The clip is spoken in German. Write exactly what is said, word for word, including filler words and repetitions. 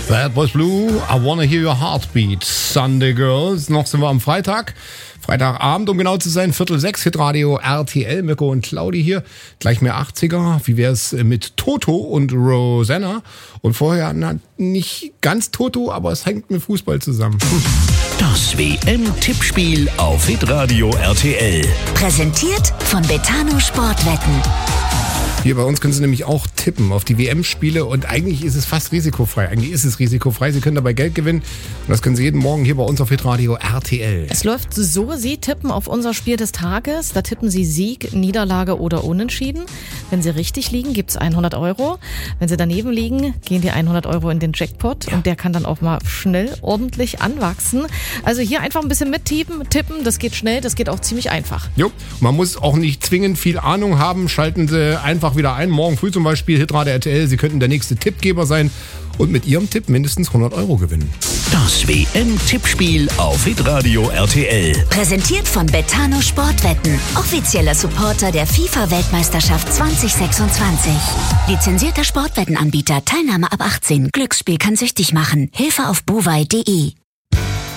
Bad Boys Blue, I Wanna Hear Your Heartbeat. Sunday Girls, noch sind wir am Freitag. Freitagabend, um genau zu sein, Viertel sechs, Hitradio R T L, Mirko und Claudi hier. Gleich mehr achtziger. Wie wär's mit Toto und Rosanna? Und vorher, na, nicht ganz Toto, aber es hängt mit Fußball zusammen. Das W M-Tippspiel auf Hitradio R T L. Präsentiert von Betano Sportwetten. Hier bei uns können Sie nämlich auch tippen auf die W M-Spiele und eigentlich ist es fast risikofrei. Eigentlich ist es risikofrei. Sie können dabei Geld gewinnen und das können Sie jeden Morgen hier bei uns auf Hitradio R T L. Es läuft so, Sie tippen auf unser Spiel des Tages. Da tippen Sie Sieg, Niederlage oder Unentschieden. Wenn Sie richtig liegen, gibt's hundert Euro. Wenn Sie daneben liegen, gehen die hundert Euro in den Jackpot ja. Und der kann dann auch mal schnell ordentlich anwachsen. Also hier einfach ein bisschen mittippen, tippen. Das geht schnell, das geht auch ziemlich einfach. Jo, man muss auch nicht zwingend viel Ahnung haben. Schalten Sie einfach wieder ein. Morgen früh zum Beispiel Hitradio R T L. Sie könnten der nächste Tippgeber sein und mit Ihrem Tipp mindestens hundert Euro gewinnen. Das W M-Tippspiel auf Hitradio R T L. Präsentiert von Betano Sportwetten. Offizieller Supporter der FIFA-Weltmeisterschaft zwanzig sechsundzwanzig. Lizenzierter Sportwettenanbieter. Teilnahme ab achtzehn. Glücksspiel kann süchtig machen. Hilfe auf buwei punkt de.